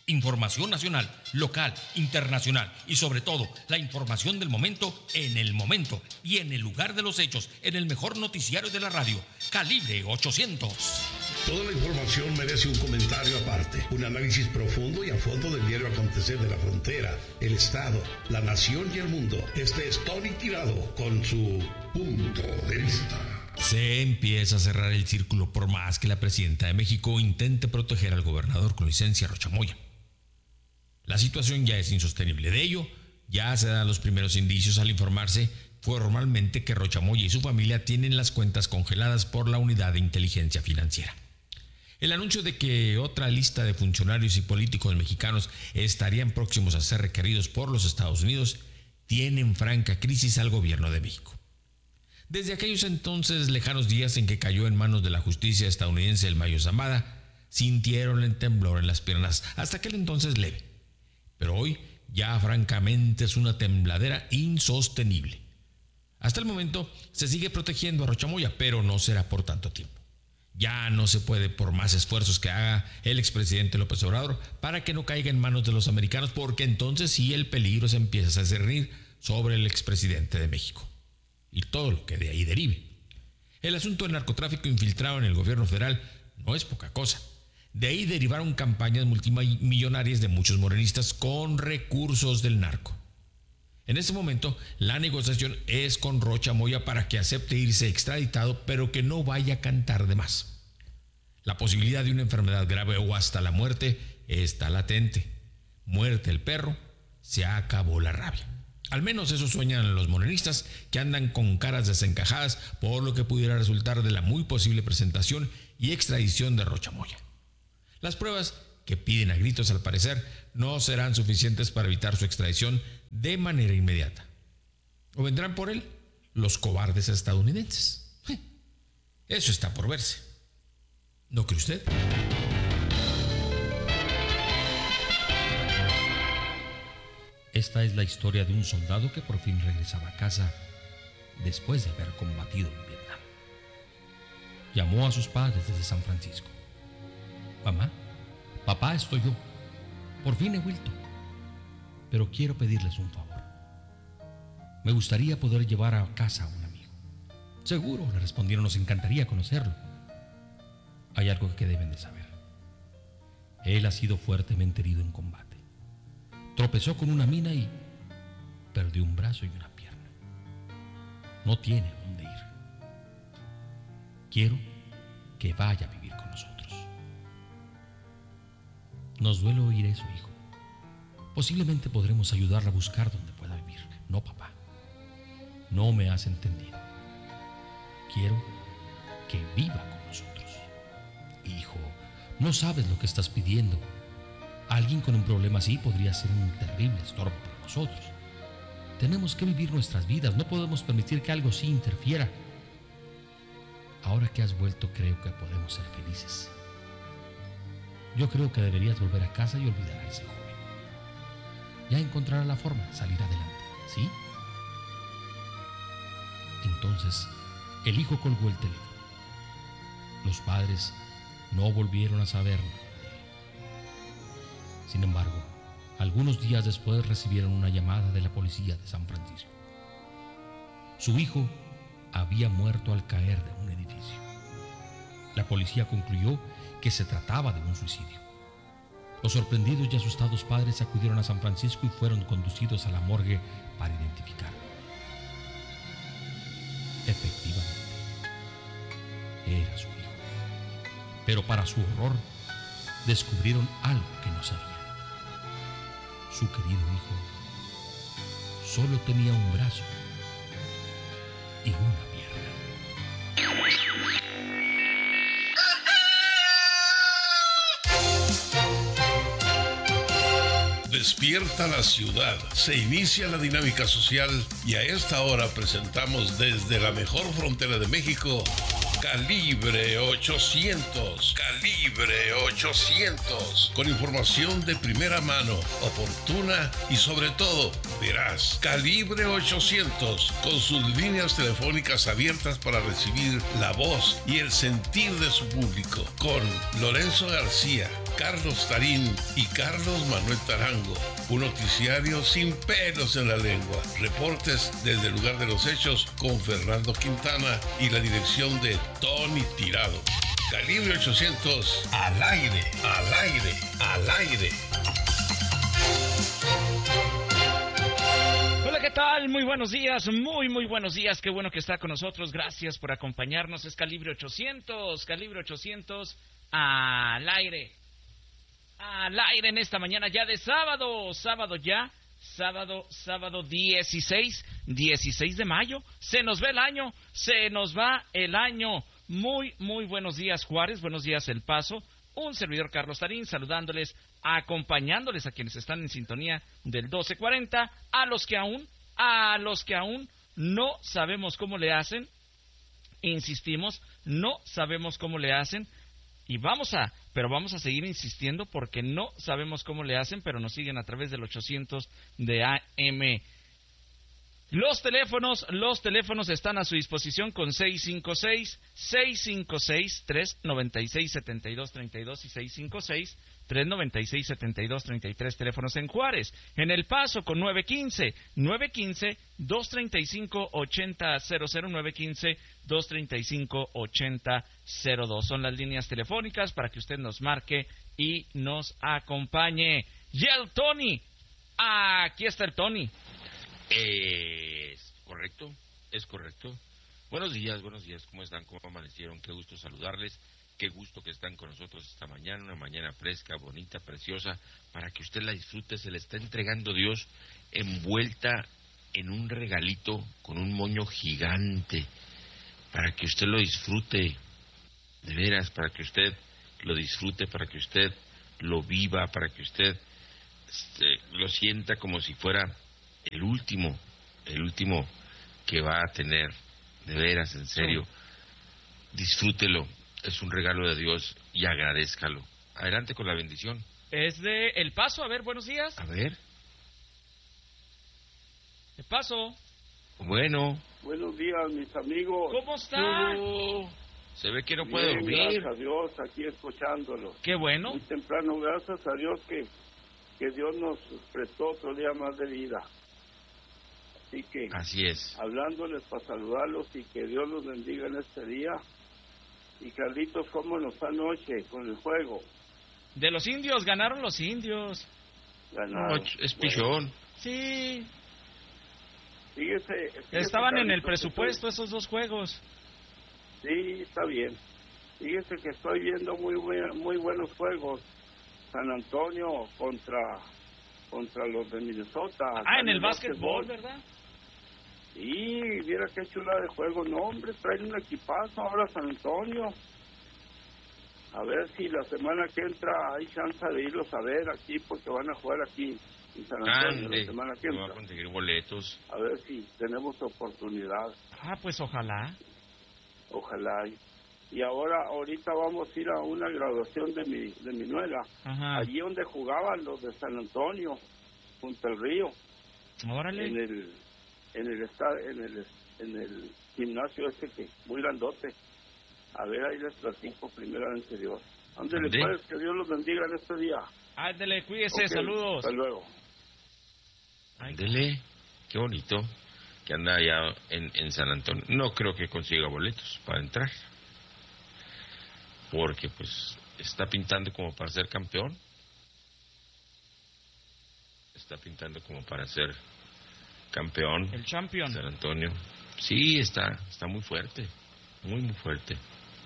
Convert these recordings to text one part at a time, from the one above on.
Información nacional, local, internacional y sobre todo la información del momento en el momento y en el lugar de los hechos en el mejor noticiario de la radio, Calibre 800. Toda la información merece un comentario aparte, un análisis profundo y a fondo del diario acontecer de la frontera, el estado, la nación y el mundo. Este es Tony Tirado con su punto de vista. Se empieza a cerrar el círculo por más que la presidenta de México intente proteger al gobernador con licencia Rocha Moya. La situación ya es insostenible. De ello, ya se dan los primeros indicios al informarse formalmente que Rocha Moya y su familia tienen las cuentas congeladas por la Unidad de Inteligencia Financiera. El anuncio de que otra lista de funcionarios y políticos mexicanos estarían próximos a ser requeridos por los Estados Unidos tiene en franca crisis al gobierno de México. Desde aquellos entonces lejanos días en que cayó en manos de la justicia estadounidense el Mayo Zambada, sintieron el temblor en las piernas, hasta aquel entonces leve. Pero hoy ya francamente es una tembladera insostenible. Hasta el momento se sigue protegiendo a Rocha Moya, pero no será por tanto tiempo. Ya no se puede, por más esfuerzos que haga el expresidente López Obrador, para que no caiga en manos de los americanos, porque entonces sí el peligro se empieza a cernir sobre el expresidente de México y todo lo que de ahí derive. El asunto del narcotráfico infiltrado en el gobierno federal no es poca cosa. De ahí derivaron campañas multimillonarias de muchos morenistas con recursos del narco. En este momento, la negociación es con Rocha Moya para que acepte irse extraditado, pero que no vaya a cantar de más. La posibilidad de una enfermedad grave o hasta la muerte está latente. Muerte el perro, se acabó la rabia. Al menos eso sueñan los morenistas, que andan con caras desencajadas por lo que pudiera resultar de la muy posible presentación y extradición de Rocha Moya. Las pruebas que piden a gritos, al parecer, no serán suficientes para evitar su extradición de manera inmediata. ¿O vendrán por él los cobardes estadounidenses? Eso está por verse. ¿No cree usted? Esta es la historia de un soldado que por fin regresaba a casa después de haber combatido en Vietnam. Llamó a sus padres desde San Francisco. Mamá, papá, estoy yo. Por fin he vuelto. Pero quiero pedirles un favor. Me gustaría poder llevar a casa a un amigo. Seguro, le respondieron, nos encantaría conocerlo. Hay algo que deben de saber. Él ha sido fuertemente herido en combate. Tropezó con una mina y perdió un brazo y una pierna. No tiene a dónde ir. Quiero que vaya a vivir con nosotros. Nos duele oír eso, hijo. Posiblemente podremos ayudarla a buscar donde pueda vivir. No, papá. No me has entendido. Quiero que viva con nosotros. Hijo, no sabes lo que estás pidiendo. Alguien con un problema así podría ser un terrible estorbo para nosotros. Tenemos que vivir nuestras vidas. No podemos permitir que algo así interfiera. Ahora que has vuelto, creo que podemos ser felices. Yo creo que deberías volver a casa y olvidar a ese joven. Ya encontrará la forma de salir adelante, ¿sí? Entonces, el hijo colgó el teléfono. Los padres no volvieron a saber nada de él. Sin embargo, algunos días después recibieron una llamada de la policía de San Francisco. Su hijo había muerto al caer de un edificio. La policía concluyó que se trataba de un suicidio. Los sorprendidos y asustados padres acudieron a San Francisco y fueron conducidos a la morgue para identificarlo. Efectivamente, era su hijo. Pero para su horror, descubrieron algo que no sabían. Su querido hijo solo tenía un brazo y una pierna. Despierta la ciudad, se inicia la dinámica social y a esta hora presentamos desde la mejor frontera de México, Calibre 800. Calibre 800. Con información de primera mano, oportuna y sobre todo veraz. Calibre 800. Con sus líneas telefónicas abiertas para recibir la voz y el sentir de su público. Con Lorenzo García, Carlos Tarín y Carlos Manuel Tarango. Un noticiario sin pelos en la lengua. Reportes desde el lugar de los hechos con Fernando Quintana y la dirección de Tony Tirado. Calibre 800 al aire, al aire, al aire. Hola, ¿qué tal? Muy buenos días, muy buenos días. Qué bueno que está con nosotros. Gracias por acompañarnos. Es Calibre 800 al aire. Al aire en esta mañana ya de sábado 16 de mayo. Se nos va el año. Muy buenos días, Juárez, buenos días, El Paso. Un servidor, Carlos Tarín, saludándoles, acompañándoles a quienes están en sintonía del 1240, a los que aún no sabemos cómo le hacen, insistimos, no sabemos cómo le hacen, y vamos a seguir insistiendo porque no sabemos cómo le hacen, pero nos siguen a través del 800 de AM. Los teléfonos están a su disposición con 656-396-7232 y 656-396-7233, teléfonos en Juárez. En El Paso con 915-235-8000, 915-235-8002. Son las líneas telefónicas para que usted nos marque y nos acompañe. Y el Tony, aquí está el Tony. Es correcto. Buenos días, ¿cómo están? ¿Cómo amanecieron? Qué gusto saludarles, qué gusto que están con nosotros esta mañana, una mañana fresca, bonita, preciosa, para que usted la disfrute. Se le está entregando Dios envuelta en un regalito con un moño gigante, para que usted lo disfrute, de veras, para que usted lo disfrute, para que usted lo viva, para que usted lo sienta como si fuera el último que va a tener, de veras, en serio. Disfrútelo, es un regalo de Dios y agradézcalo. Adelante con la bendición. Es de El Paso, a ver, buenos días. A ver. El Paso. Bueno. Buenos días, mis amigos. ¿Cómo están? Se ve que no puede dormir. Gracias a Dios, aquí escuchándolos. Qué bueno. Muy temprano, gracias a Dios que Dios nos prestó otro día más de vida. Así que, así es, hablándoles para saludarlos y que Dios los bendiga en este día. Y Carlitos, ¿cómo nos fue anoche con el juego? De los indios, ganaron los indios. Ganaron. No, es pichón. Sí. Fíjese, estaban en el Carlitos, presupuesto esos dos juegos. Sí, está bien. Fíjese que estoy viendo muy buenos juegos. San Antonio contra los de Minnesota. En el básquetbol, ¿verdad? Sí, mira qué chula de juego. No, hombre, traen un equipazo ahora San Antonio. A ver si la semana que entra hay chance de irlos a ver aquí, porque van a jugar aquí en San Antonio la semana que entra. Va a conseguir boletos. A ver si tenemos oportunidad. Pues ojalá. Ojalá. Y ahorita vamos a ir a una graduación de mi nuera. Ajá. Allí donde jugaban los de San Antonio, junto al río. Órale. En el gimnasio ese que muy grandote. A ver, ahí les platico primeramente Dios. Ándele pues, que Dios los bendiga en este día. Ándele, cuídese, okay, saludos. Hasta luego. Ándele, qué bonito que anda allá en San Antonio. No creo que consiga boletos para entrar, porque pues está pintando como para ser campeón. Está pintando como para ser campeón. El champion. San Antonio. Sí, está muy fuerte. Muy fuerte.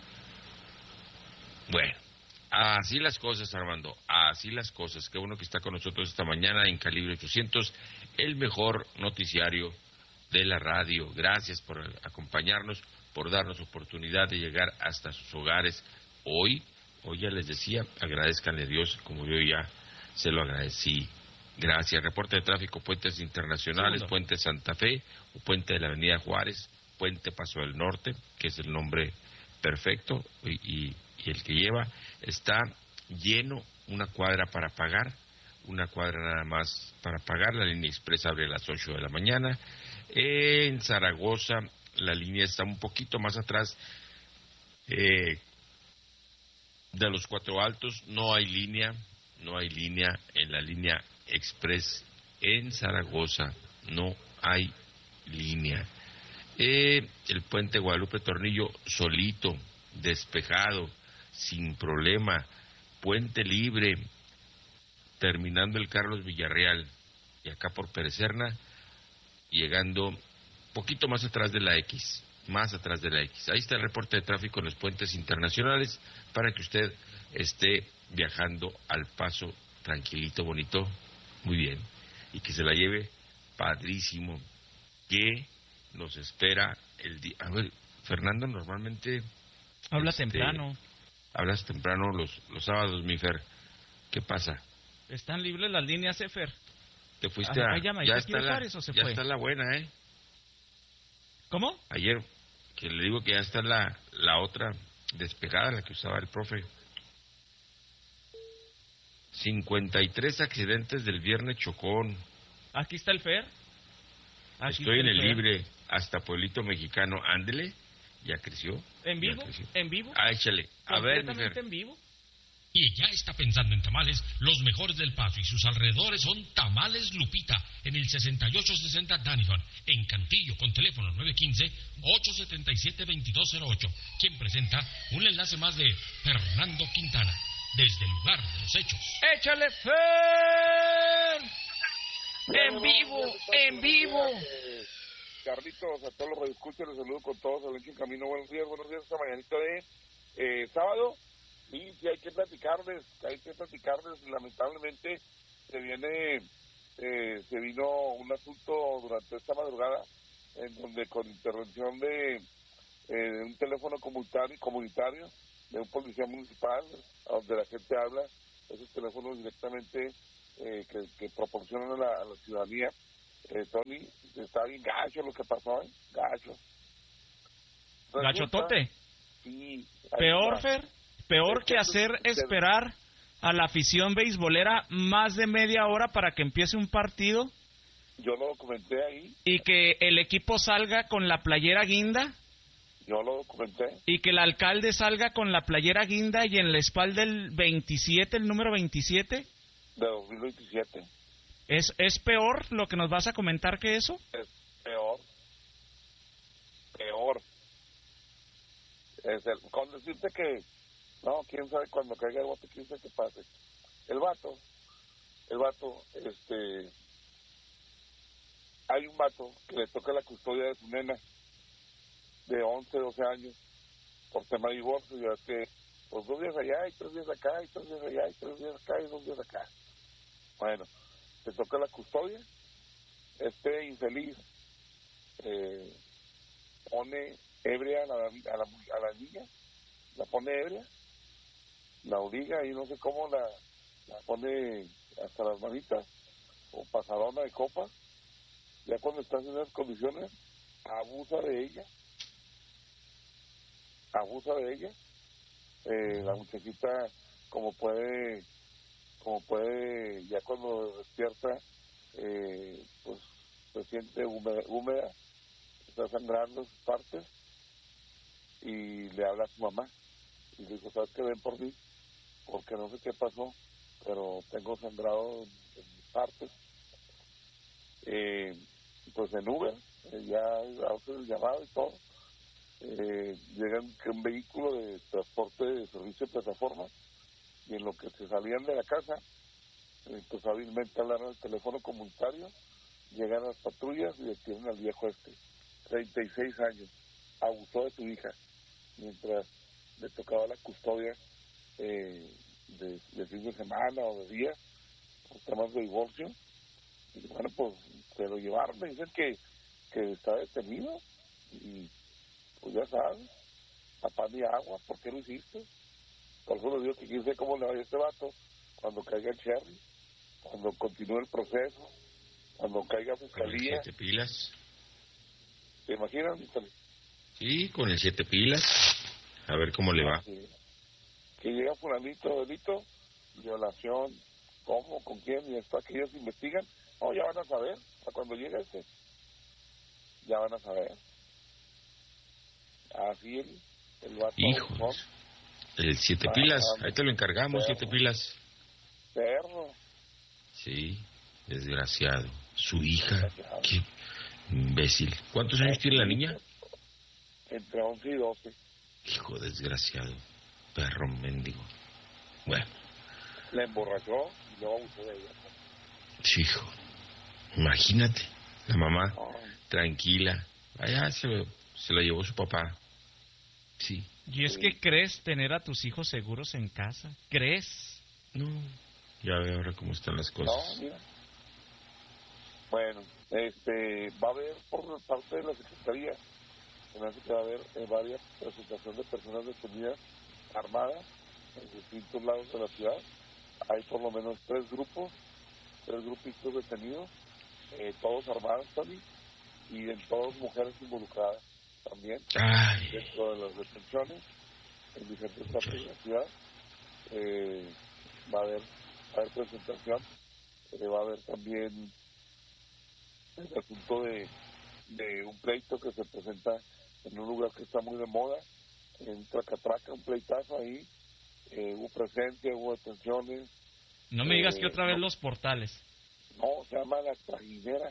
Bueno, así las cosas, Armando. Así las cosas. Qué bueno que está con nosotros esta mañana en Calibre 800, el mejor noticiario de la radio. Gracias por acompañarnos, por darnos oportunidad de llegar hasta sus hogares. Hoy ya les decía, agradezcanle a Dios como yo ya se lo agradecí. Gracias. Reporte de tráfico, puentes internacionales, Puente Santa Fe, o Puente de la Avenida Juárez, Puente Paso del Norte, que es el nombre perfecto y el que lleva. Está lleno, una cuadra para pagar, una cuadra nada más para pagar. La línea express abre a las 8 de la mañana. En Zaragoza la línea está un poquito más atrás. de los Cuatro Altos, no hay línea en la línea Express en Zaragoza, no hay línea. El puente Guadalupe Tornillo solito, despejado, sin problema, puente libre, terminando el Carlos Villarreal, y acá por Perecerna, llegando poquito más atrás de la X. Ahí está el reporte de tráfico en los puentes internacionales para que usted esté viajando al paso tranquilito, bonito, muy bien, y que se la lleve padrísimo, que nos espera el día. A ver, Fernando, normalmente hablas temprano los sábados, mi Fer. ¿Qué pasa? ¿Están libres las líneas, Fer? Te fuiste ya está la buena, ¿eh? ¿Cómo? Ayer, que le digo que ya está la otra despegada, la que usaba el profe. 53 accidentes del viernes chocón. Aquí está el Fer. Estoy en el libre hasta Pueblito Mexicano. Ándele, ya creció. ¿En vivo? Échale. A ver, mi Fer. ¿En vivo? Y ya está pensando en tamales, los mejores del Paso y sus alrededores son Tamales Lupita, en el 6860 Danison, en Cantillo, con teléfono 915-877-2208, quien presenta un enlace más de Fernando Quintana, desde el lugar de los hechos. ¡Échale, Fer! ¡En vivo! Carlitos, a todos los radioescuchas, les saludo con todos, Alencho en Camino, buenos días, esta mañanita de sábado. Sí, hay que platicarles, lamentablemente se vino un asunto durante esta madrugada en donde con intervención de un teléfono comunitario de un policía municipal, donde la gente habla, esos teléfonos directamente que proporcionan a la ciudadanía. Tony, está bien gacho lo que pasó, gacho. ¿Gachotote? Sí. ¿Peor, Fer? Peor que hacer esperar a la afición beisbolera más de media hora para que empiece un partido. Yo lo documenté ahí. Y que el equipo salga con la playera guinda. Yo lo documenté. Y que el alcalde salga con la playera guinda y en la espalda el 27, el número 27. De 2027. ¿Es peor lo que nos vas a comentar que eso? Es peor. Con decirte que no, quién sabe cuando caiga el bote, quién sabe qué pase. El vato, hay un vato que le toca la custodia de su nena de 11, 12 años por tema de divorcio, ya que pues 2 días allá y 3 días acá, y 3 días allá y 3 días acá y 2 días acá. Bueno, le toca la custodia, infeliz pone ebria a la niña, la pone ebria, la obliga y no sé cómo la pone hasta las manitas o pasadona de copas. Ya cuando está en esas condiciones abusa de ella. La muchachita como puede ya cuando despierta pues se siente húmeda, está sangrando sus partes y le habla a su mamá y le dijo, ¿sabes qué? Ven por mí porque no sé qué pasó, pero tengo sangrado en mis partes. Pues en Uber, ya hace el llamado y todo, llega un vehículo de transporte de servicio de plataforma y en lo que se salían de la casa, pues hábilmente hablaron al teléfono comunitario, llegan las patrullas y detienen al viejo 36 años, abusó de su hija mientras le tocaba la custodia de fin de semana o de día por temas de divorcio. Y bueno, pues se lo llevaron, me dicen que está detenido y pues ya sabes, a pan y agua, ¿por qué lo hiciste? Por eso les digo que quién sabe cómo le vaya a este vato cuando caiga el Cherry, cuando continúe el proceso, cuando caiga fiscalía. Con el 7 pilas. ¿Te imaginas? Sí, con el 7 pilas, a ver cómo le va. Sí. Que llega fulanito, delito, violación, cómo, con quién, y esto, que ellos investigan. No, ya van a saber, a cuando llegue ya van a saber. Así el vato. Hijos. El 7 pilas, ahí te lo encargamos, 7 pilas. Perro. Sí, desgraciado. Su hija, qué imbécil. ¿Cuántos años tiene la niña? Entre 11 y 12. Hijo desgraciado, perro mendigo. Bueno. La emborrachó y luego abusó de ella. Hijo, imagínate, la mamá, tranquila. Allá se la llevó su papá. Sí. ¿Y es que crees tener a tus hijos seguros en casa? ¿Crees? No, ya veo ahora cómo están las cosas. No, mira. Bueno, va a haber por parte de la Secretaría, se me hace que va a haber varias presentaciones de personas detenidas armadas en distintos lados de la ciudad. Hay por lo menos 3 grupitos detenidos, todos armados también, y en todas mujeres involucradas también. Ay. Dentro de las detenciones en diferentes partes de la ciudad. Va a haber presentación, va a haber también el asunto de un pleito que se presenta en un lugar que está muy de moda, en Tracatraca, un pleitazo ahí, hubo presencia, hubo detenciones. No me digas que otra vez los portales. No, se llama La Trajinera.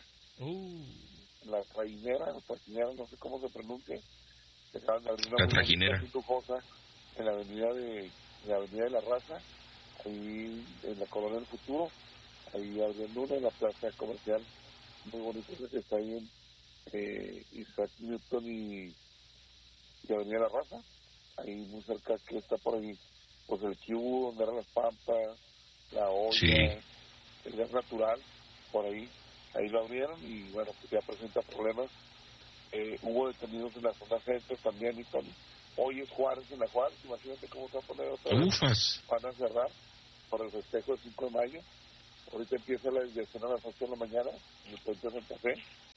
La Trajinera, no sé cómo se pronuncia. Se acaban de abrir una La Trajinera lujosa en la avenida de la Raza, ahí en la Colonia del Futuro, ahí abriendo una en la plaza comercial muy bonita que está ahí en Isaac Newton y Avenida La Raza, ahí muy cerca, que está por ahí pues el Q, donde eran las Pampas, la olla, sí, el gas natural, por ahí lo abrieron y bueno, pues ya presenta problemas. Hubo detenidos en la zona centro también, y hoy es Juárez en la Juárez, imagínate cómo se va a poner otra vez. Ufas. Van a cerrar por el festejo del 5 de mayo. Ahorita empieza la desviación a las 8 de la mañana en el puente de Santa Fe.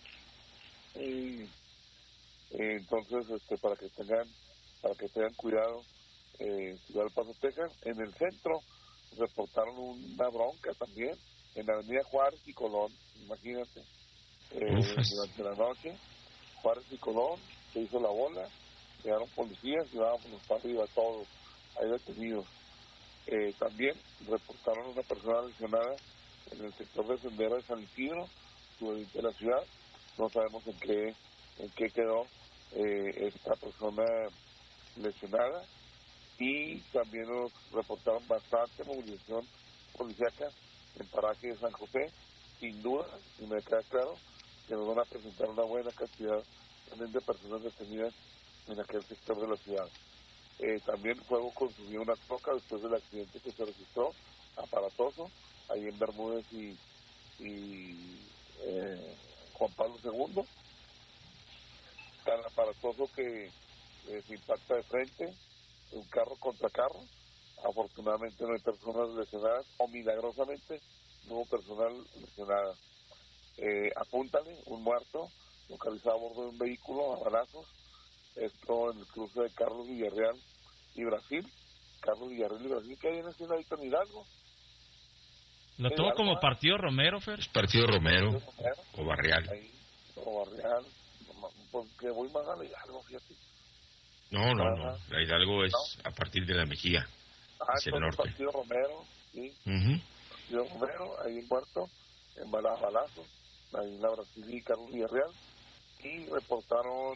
Y entonces, para que tengan cuidado, Ciudad del Paso, Texas. En el centro reportaron una bronca también, en la avenida Juárez y Colón, imagínate. Durante la noche, Juárez y Colón, se hizo la bola, llegaron policías y vámonos para arriba todos, ahí detenidos. También reportaron una persona lesionada en el sector de Sendero de San Isidro, sudeste de la ciudad. No sabemos en qué quedó esta persona lesionada. Y también nos reportaron bastante movilización policíaca en paraje de San José. Sin duda, y me queda claro que nos van a presentar una buena cantidad también de personas detenidas en aquel sector de la ciudad. También fuego consumió una troca después del accidente que se registró, aparatoso, ahí en Bermúdez y Juan Pablo II. Tan aparatoso que se impacta de frente, un carro contra carro. Afortunadamente no hay personas lesionadas, o milagrosamente no hubo personal lesionada. Apúntale, un muerto localizado a bordo de un vehículo a balazos, esto en el cruce de Carlos Villarreal y Brasil. Carlos Villarreal y Brasil, que hay en ese ladito en Hidalgo. Lo tomo como Partido Romero, Fer. Es Partido Romero o Barrial. Ahí, o Barrial, porque voy más a Hidalgo, fíjate. No, la Hidalgo es a partir de la Mejía, hacia el norte. Partido Romero, sí. Partido Romero, ahí muerto, en balazos, ahí en la Brasil y Carlos Villarreal. Y reportaron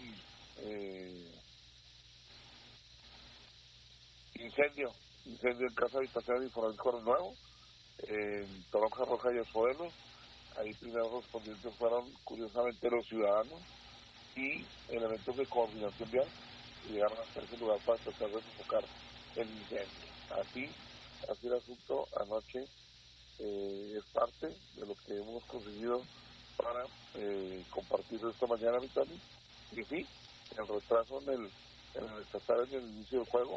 incendio en casa habitacional de Francisco Nuevo, en Toronja Roja y Esfuelos. Ahí primeros respondientes fueron curiosamente los ciudadanos y elementos de coordinación vial que llegaron hasta ese lugar para tratar de sofocar el incendio. Así el asunto anoche. Es parte de lo que hemos conseguido para compartir esta mañana, Vitali. Y sí, el retraso en el estatal en el inicio del juego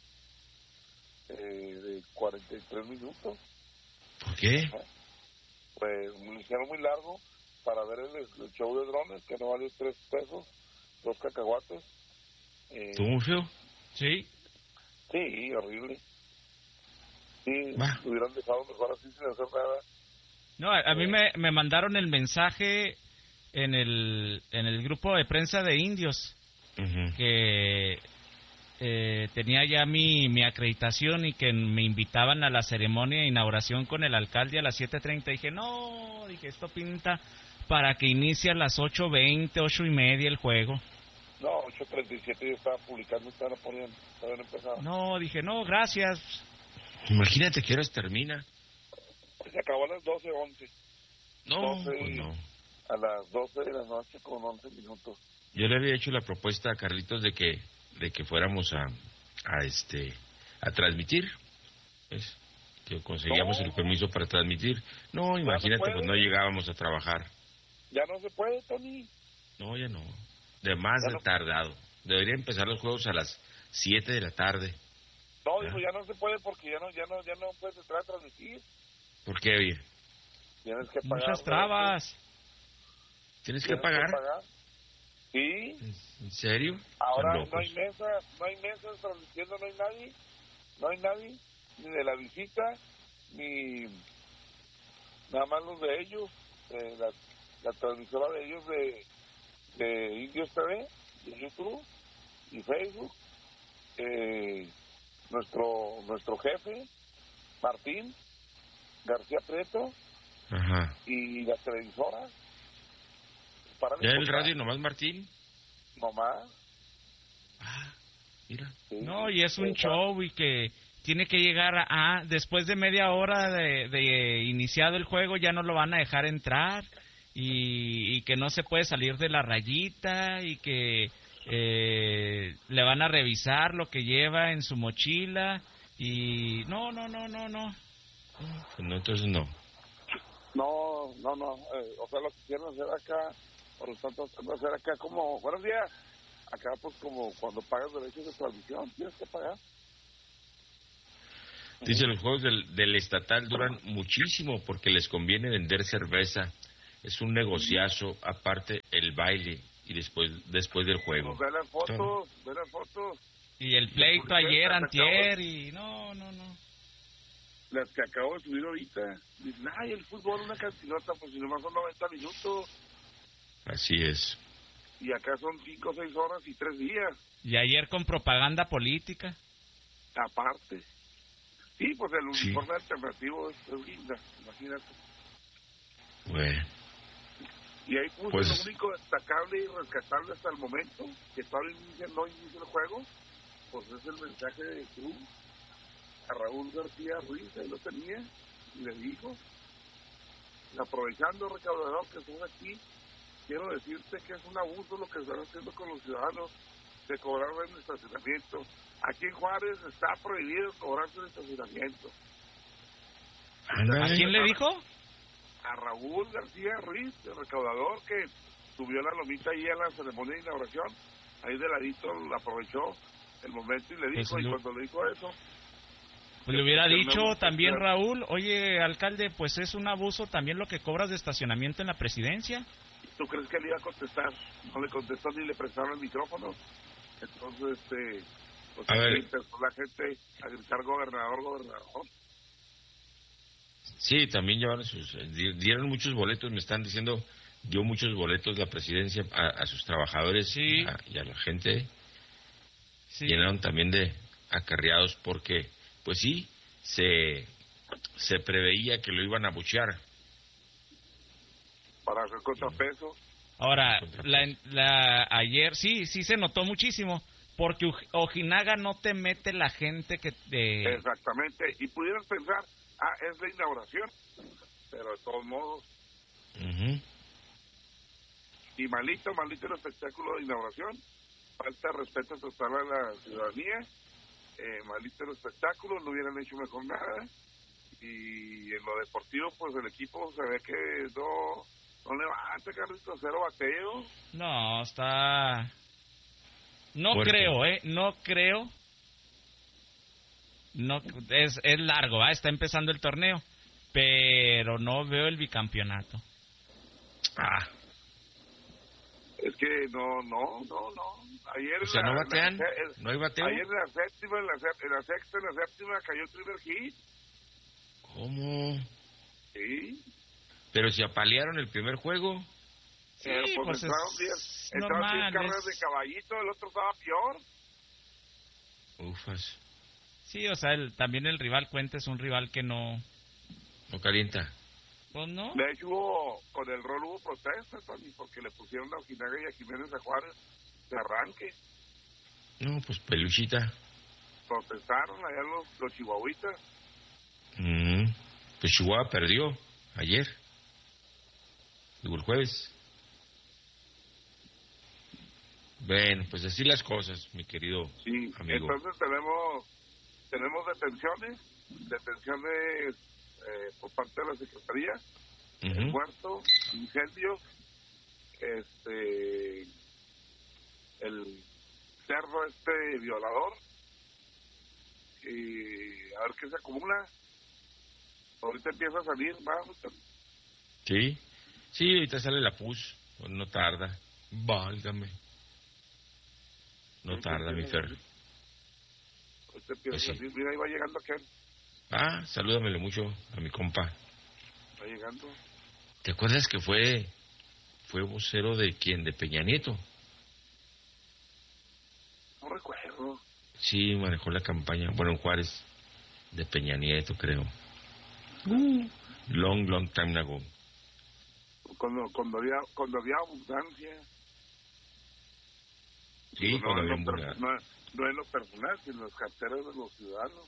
de 43 minutos. ¿Por qué? Pues me hicieron muy largo para ver el show de drones, que no valió 3 pesos, 2 cacahuates. ¿Estuvo muy feo? Sí. Sí, horrible. Sí, hubieran dejado mejor así sin hacer nada. No, a mí me mandaron el mensaje en el grupo de prensa de indios, que tenía ya mi acreditación y que me invitaban a la ceremonia de inauguración con el alcalde a las 7:30. Dije, esto pinta para que inicie a las 8:20, 8:30 el juego. No, 8:37 yo estaba publicando, estaban poniendo, todavía no empezaba. No, dije, no, gracias. Imagínate que horas termina. Se acabó a las 12:11. No, 12, pues no. A las 12 de la noche con 11 minutos. Yo le había hecho la propuesta a Carlitos de que fuéramos a transmitir. ¿Ves? Que conseguíamos el permiso para transmitir. No, imagínate, pues no llegábamos a trabajar. Ya no se puede, Tony. No, ya no. De más de tardado. Deberían empezar los juegos a las 7 de la tarde. No, digo, ya no se puede porque ya no puedes entrar a transmitir. ¿Por qué, oye? Tienes que pagar. Muchas trabas. ¿Tienes que pagar? Sí. ¿En serio? Ahora no hay mesas transmitiendo, no hay nadie, ni de la visita, ni nada más los de ellos, la transmisora de ellos de Indios TV, de YouTube y Facebook, nuestro jefe, Martín García Prieto, ajá, y la televisora. ¿Ya el radio nomás Martín? Nomás. Ah, mira. Sí, no, y es un show y que tiene que llegar después de media hora de iniciado el juego ya no lo van a dejar entrar y que no se puede salir de la rayita y que le van a revisar lo que lleva en su mochila y no. No, entonces no. No, o sea, lo que quieren hacer acá, por lo tanto, hacer acá como, buenos días, acá pues como cuando pagas derechos de transmisión, tienes que pagar. Dice, los juegos del estatal duran muchísimo porque les conviene vender cerveza, es un negociazo, aparte el baile y después del juego. Pues ve las fotos. Y el pleito ayer, antier, y no. Las que acabo de subir ahorita, dicen, ay, el fútbol una cantinota, pues si nomás son 90 minutos. Así es. Y acá son 5 o 6 horas y 3 días. Y ayer con propaganda política. Aparte. Sí, pues el uniforme alternativo es linda, imagínate. Bueno. Y ahí puse pues, lo único destacable y rescatable hasta el momento, que todavía no inicia el juego, pues es el mensaje de Cruz a Raúl García Ruiz, ahí lo tenía, y le dijo, aprovechando, recaudador, que estás aquí, quiero decirte que es un abuso lo que están haciendo con los ciudadanos de cobrar en estacionamiento. Aquí en Juárez está prohibido cobrarse en estacionamiento. ¿A quién le dijo? A Raúl García Ruiz, el recaudador, que subió la lomita ahí a la ceremonia de inauguración, ahí de ladito aprovechó el momento y le dijo, pues y cuando le dijo eso, pues le hubiera dicho también Raúl, oye, alcalde, pues es un abuso también lo que cobras de estacionamiento en la presidencia. ¿Tú crees que él iba a contestar? No le contestó ni le prestaron el micrófono. Entonces, pues empezó la gente a gritar gobernador. Sí, también dieron muchos boletos, me están diciendo, dio muchos boletos la presidencia a sus trabajadores, sí, y a la gente. Sí. Llenaron también de acarreados porque, pues sí, se preveía que lo iban a abuchear. Para hacer contrapeso. Ahora, ayer sí se notó muchísimo, porque Ojinaga no te mete la gente que... Exactamente, y pudieras pensar, es la inauguración, pero de todos modos. Uh-huh. Y malito el espectáculo de inauguración, falta de respeto total a la ciudadanía, malito el espectáculo, no hubieran hecho mejor nada, y en lo deportivo, pues el equipo se ve que no levanta, Carlitos, 0 bateo. No, está... No fuerte. creo. No, es largo, está empezando el torneo, pero no veo el bicampeonato. Es que no. Ayer o sea, no batean, no hay bateo. Ayer en la séptima cayó el primer hit. ¿Cómo? Sí. Pero si apalearon el primer juego. Sí, pues entraron 10 carreras de caballito, el otro estaba peor. Ufas. Sí, o sea, también el rival Cuenta es un rival que no... ¿No calienta? Pues no. De hecho, con el rol hubo protestas, Tony, porque le pusieron a Ojinaga y a Jiménez de Juárez de arranque. No, pues peluchita. Protestaron allá los chihuahuitas. Pues Chihuahua perdió ayer. Digo, el jueves. Bueno, pues así las cosas, mi querido amigo. Entonces tenemos detenciones por parte de la Secretaría, muerto, incendios, el cerdo violador, y a ver qué se acumula. Ahorita empieza a salir, vamos. Sí, ahorita sale la PUS, pues no tarda. Válgame. No tarda, mi Fer. Ahorita empieza a salir, mira, ahí va llegando aquel. Salúdamelo mucho a mi compa. Va llegando. ¿Te acuerdas que fue vocero de quién? ¿De Peña Nieto? No recuerdo. Sí, manejó la campaña, bueno, en Juárez, de Peña Nieto, creo. Long time ago. Cuando había abundancia. Sí, no, cuando había abundancia. No en lo personal, sino en las carteras de los ciudadanos.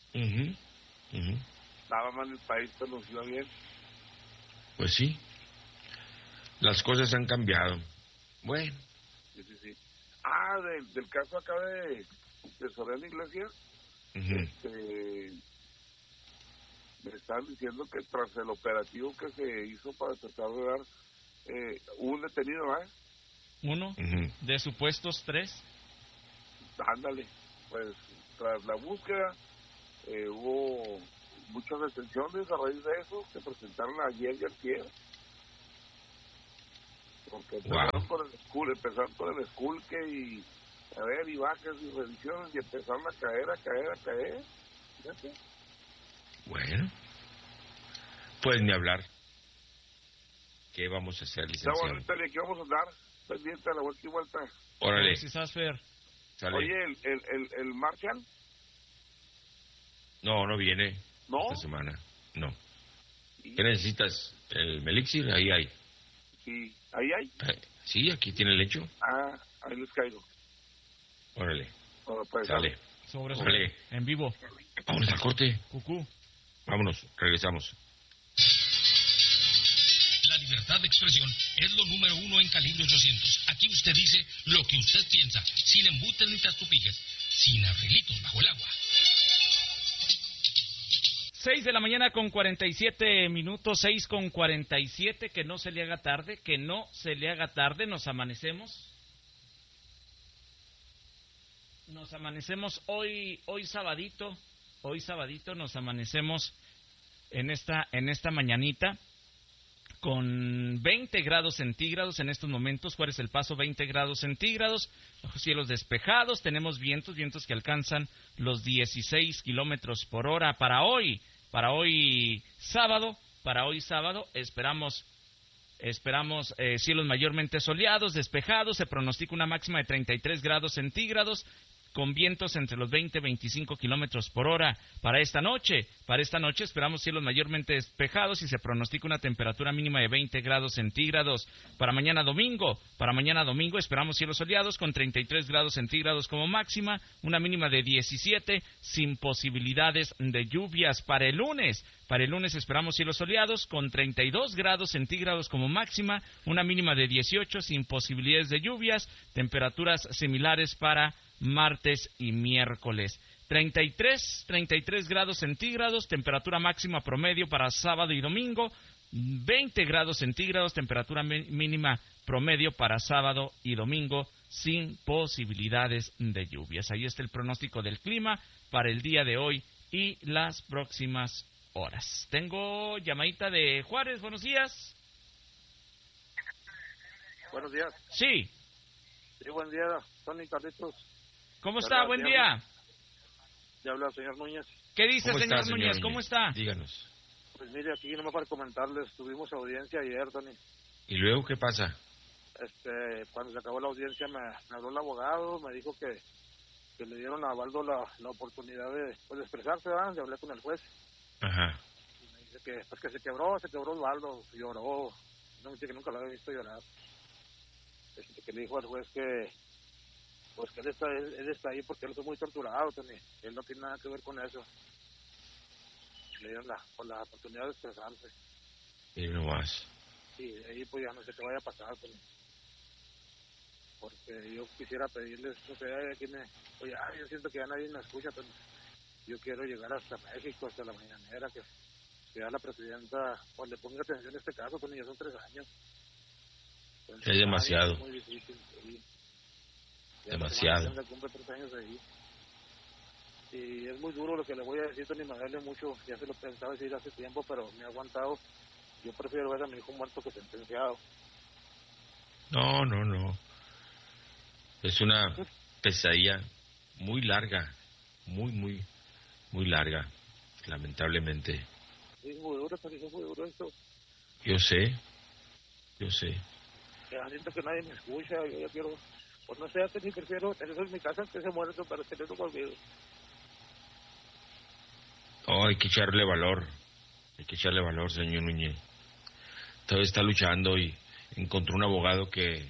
Estaba mal el país, pero nos iba bien. Pues sí. Las cosas han cambiado. Bueno. Sí. Del caso acá de Soriano Iglesias, me estaban diciendo que tras el operativo que se hizo para tratar de dar un detenido, uno, de supuestos 3. Ándale, pues tras la búsqueda hubo muchas detenciones a raíz de eso, se presentaron ayer y ayer. Porque empezaron con el esculque y y bajas y revisiones y empezaron a caer. Fíjate. Bueno, pues ni hablar. ¿Qué vamos a hacer, licenciado? Ahorita aquí vamos a andar pendiente a la vuelta y vuelta. Órale. Si sabes, Fer. Sale. Oye, el Marshall. No viene. ¿No? Esta semana. No. ¿Qué necesitas? ¿El Melixir? Ahí hay. Sí, ahí hay. Sí, aquí tiene el hecho. Ahí les caigo. Órale. Pues, sale. Sobre. En vivo. Vámonos al corte. Cucú. Vámonos, regresamos. La libertad de expresión es lo número 1 en Calibre 800. Aquí usted dice lo que usted piensa, sin embutes ni trastupijes, sin arreglitos bajo el agua. 6 de la mañana con 47 minutos, 6:47, que no se le haga tarde, nos amanecemos hoy sabadito nos amanecemos en esta mañanita con 20 grados centígrados en estos momentos. Juárez El Paso, 20 grados centígrados, cielos despejados, tenemos vientos que alcanzan los 16 kilómetros por hora para hoy sábado, esperamos cielos mayormente soleados, despejados, se pronostica una máxima de 33 grados centígrados, con vientos entre los 20 y 25 kilómetros por hora. Para esta noche esperamos cielos mayormente despejados y se pronostica una temperatura mínima de 20 grados centígrados. Para mañana domingo esperamos cielos soleados con 33 grados centígrados como máxima, una mínima de 17 sin posibilidades de lluvias. Para el lunes esperamos cielos soleados con 32 grados centígrados como máxima, una mínima de 18 sin posibilidades de lluvias, temperaturas similares para martes y miércoles. 33 grados centígrados, temperatura máxima promedio para sábado y domingo, 20 grados centígrados, temperatura mínima promedio para sábado y domingo, sin posibilidades de lluvias. Ahí está el pronóstico del clima para el día de hoy y las próximas horas. Tengo llamadita de Juárez, buenos días. Buenos días. Sí. Sí, buen día, Tony, Carlitos. ¿Cómo está? Buen día. Ya habla el señor Núñez. ¿Qué dice, señor Núñez? ¿Cómo está? Díganos. Pues mire, aquí nomás para comentarles, tuvimos audiencia ayer, Tony. ¿Y luego qué pasa? Cuando se acabó la audiencia me habló el abogado, me dijo que que le dieron a Baldo la oportunidad de expresarse, ¿verdad? De hablar con el juez. Ajá. Y me dice que pues que se quebró Osvaldo, lloró, no me dice que nunca lo había visto llorar. Que le dijo al juez que pues que él está ahí porque él fue muy torturado, Tony. Él no tiene nada que ver con eso. Le dieron la oportunidad de expresarse. Y no más. Y ahí pues ya no sé qué vaya a pasar, Tony. Porque yo quisiera pedirles, no sé, oye, yo siento que ya nadie me escucha, Tony. Yo quiero llegar hasta México, hasta la mañanera, que ya la presidenta pues le ponga atención a este caso, Tony, ya son 3 años. Entonces, Es demasiado. Es muy difícil, sí. Demasiado. Cumple 3 años ahí. Y es muy duro lo que le voy a decir, Tony, me duele mucho, ya se lo pensaba decir hace tiempo, pero me ha aguantado. Yo prefiero ver a mi hijo muerto que sentenciado. No. Es una pesadilla muy larga, muy larga, lamentablemente. Sí, es muy duro, Tony, es muy duro esto. Yo sé. Ya siento que nadie me escucha, yo ya quiero, pues no sé, Tony, prefiero tenerlo en mi casa que se muerto, pero tenerlo conmigo. Oh, hay que echarle valor, señor Núñez. Todavía está luchando y encontró un abogado que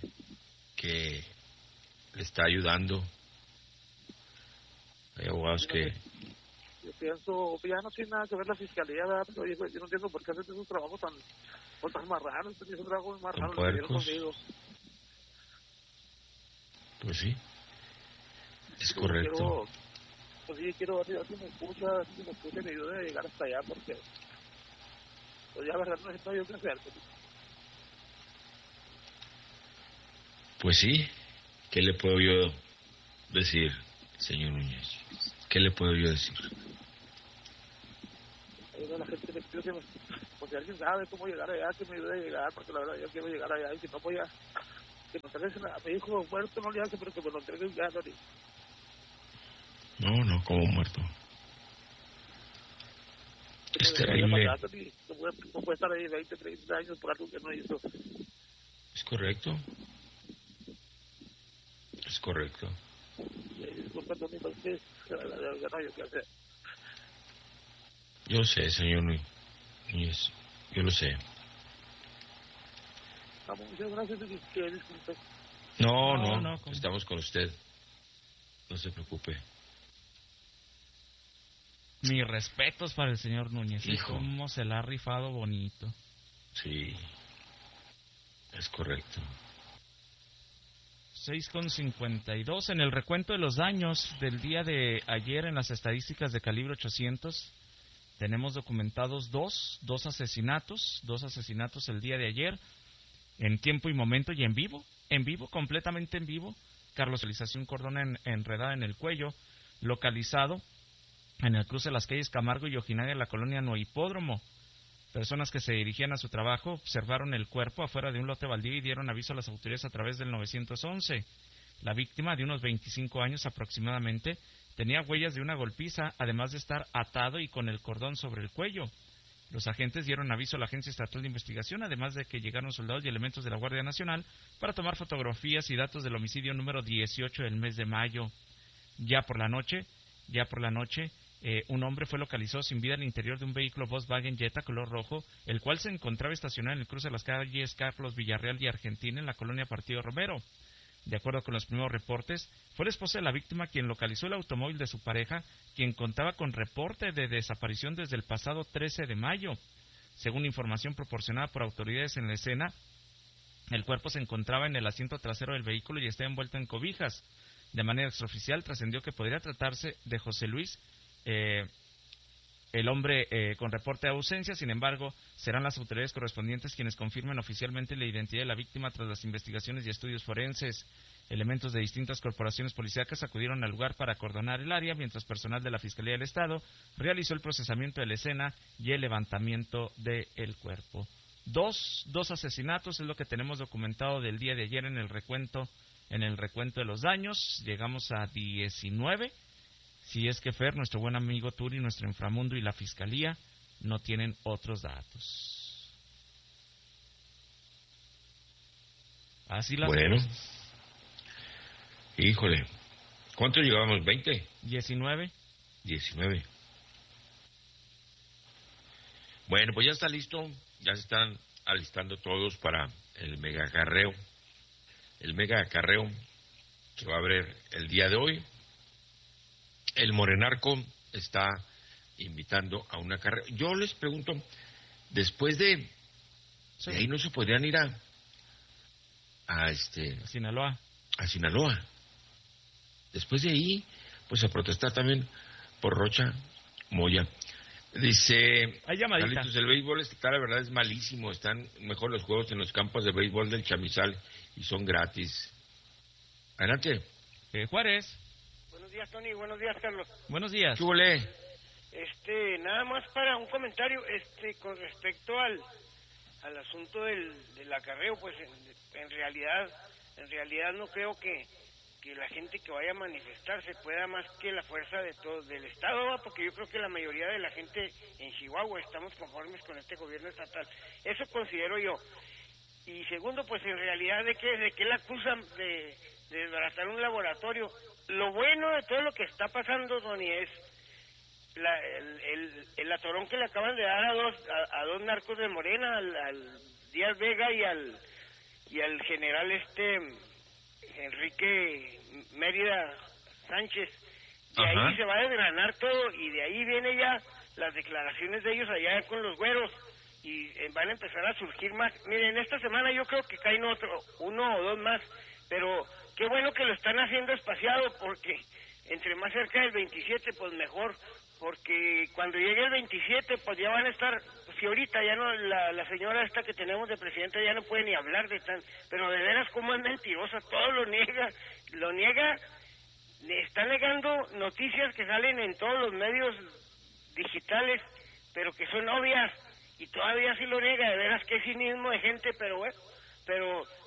le está ayudando. Hay abogados que... Yo pienso, ya no tiene nada que ver la fiscalía, ¿verdad? Pero yo no entiendo por qué hacen esos trabajos tan marranos, esos trabajos marranos que dieron conmigo. Pues sí, es correcto. Quiero ver si me escucha, y me ayude a llegar hasta allá, porque pues ya verdad no sé yo qué hacer. Pues sí, ¿qué le puedo yo decir, señor Núñez? ¿Qué le puedo yo decir? La gente me pide pues si alguien sabe cómo llegar allá, que me ayude a llegar, porque la verdad yo quiero llegar allá, y si no voy a que me entreguen a mi hijo muerto, no le hace, pero que me lo entreguen ya, No, como muerto. Es terrible. No puede estar ahí 20, 30 años por algo que no hizo. Es correcto. Disculpa, Tony, porque la verdad ya no hay qué hacer. Yo sé, señor Núñez, yo lo sé. Muchas gracias, disculpe. No, estamos con usted. No se preocupe. Mis respetos para el señor Núñez. Hijo. Cómo se la ha rifado bonito. Sí, es correcto. 6:52. En el recuento de los daños del día de ayer en las estadísticas de Calibre 800, tenemos documentados dos asesinatos el día de ayer, en tiempo y momento y en vivo, completamente en vivo. Carlos realizó un cordón enredado en el cuello, localizado en el cruce de las calles Camargo y Ojinaga en la colonia Nohipódromo. Personas que se dirigían a su trabajo observaron el cuerpo afuera de un lote baldío y dieron aviso a las autoridades a través del 911. La víctima, de unos 25 años aproximadamente, tenía huellas de una golpiza, además de estar atado y con el cordón sobre el cuello. Los agentes dieron aviso a la Agencia Estatal de Investigación, además de que llegaron soldados y elementos de la Guardia Nacional para tomar fotografías y datos del homicidio número 18 del mes de mayo. Ya por la noche, un hombre fue localizado sin vida en el interior de un vehículo Volkswagen Jetta color rojo, el cual se encontraba estacionado en el cruce de las calles Carlos Villarreal y Argentina en la colonia Partido Romero. De acuerdo con los primeros reportes, fue la esposa de la víctima quien localizó el automóvil de su pareja, quien contaba con reporte de desaparición desde el pasado 13 de mayo. Según información proporcionada por autoridades en la escena, el cuerpo se encontraba en el asiento trasero del vehículo y estaba envuelto en cobijas. De manera extraoficial trascendió que podría tratarse de José Luis, el hombre con reporte de ausencia. Sin embargo, serán las autoridades correspondientes quienes confirmen oficialmente la identidad de la víctima tras las investigaciones y estudios forenses. Elementos de distintas corporaciones policíacas acudieron al lugar para acordonar el área, mientras personal de la Fiscalía del Estado realizó el procesamiento de la escena y el levantamiento del cuerpo. Dos asesinatos es lo que tenemos documentado del día de ayer en el recuento de los daños. Llegamos a 19. Si es que Fer, nuestro buen amigo Turi, nuestro inframundo y la Fiscalía no tienen otros datos. Así las bueno, cosas. Híjole, ¿Cuánto llevábamos? ¿20? 19. 19. Bueno, pues ya está listo, ya se están alistando todos para el mega acarreo. El mega acarreo que va a haber el día de hoy. El Morenarco está invitando a una carrera. Yo les pregunto, después de ahí no se podrían ir a Sinaloa. A Sinaloa. Después de ahí, pues a protestar también por Rocha Moya. Dice, hay llamadita. Carlitos, el béisbol estatal, la verdad es malísimo. Están mejor los juegos en los campos de béisbol del Chamizal y son gratis. Adelante. Juárez. Buenos días, Tony. Buenos días, Carlos. Buenos días. ¿Qué huele? Nada más para un comentario, con respecto al asunto del acarreo, pues en realidad no creo que la gente que vaya a manifestarse pueda más que la fuerza de todo del Estado, ¿va? Porque yo creo que la mayoría de la gente en Chihuahua estamos conformes con este gobierno estatal. Eso considero yo. Y segundo, pues en realidad de qué la acusan de desbaratar un laboratorio. Lo bueno de todo lo que está pasando, Tony, es el atorón que le acaban de dar a dos narcos de Morena, al Díaz Vega y al general Enrique Mérida Sánchez. De ahí se va a desgranar todo y de ahí viene ya las declaraciones de ellos allá con los güeros y van a empezar a surgir más. Miren, esta semana yo creo que caen uno o dos más, pero qué bueno que lo están haciendo espaciado, porque entre más cerca del 27 pues mejor, porque cuando llegue el 27 pues ya van a estar, si ahorita ya no, la señora esta que tenemos de presidenta ya no puede ni hablar de tan, pero de veras cómo es mentirosa, todo lo niega, está negando noticias que salen en todos los medios digitales, pero que son obvias, y todavía sí lo niega. De veras qué cinismo de gente, pero bueno, pero